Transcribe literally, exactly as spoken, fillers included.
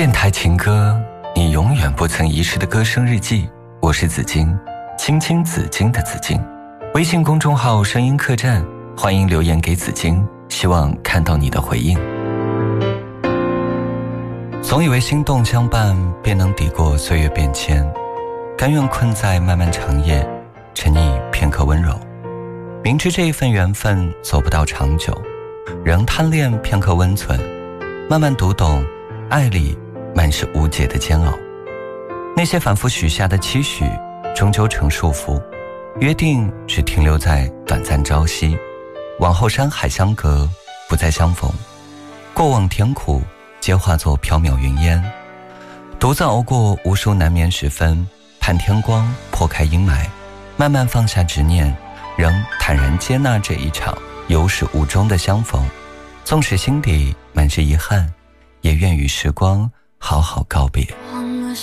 电台情歌，你永远不曾遗失的歌声日记。我是紫荆，青青紫荆的紫荆。微信公众号声音客栈，欢迎留言给紫荆，希望看到你的回应。总以为心动相伴便能抵过岁月变迁，甘愿困在漫漫长夜，沉溺片刻温柔。明知这一份缘分走不到长久，仍贪恋片刻温存，慢慢读懂爱里满是无解的煎熬。那些反复许下的期许终究成束缚，约定只停留在短暂朝夕，往后山海相隔，不再相逢。过往甜苦皆化作缥缈云烟，独自熬过无数难眠时分，盼天光破开阴霾，慢慢放下执念，仍坦然接纳这一场有始无终的相逢。纵使心底满是遗憾，也愿与时光好好告别。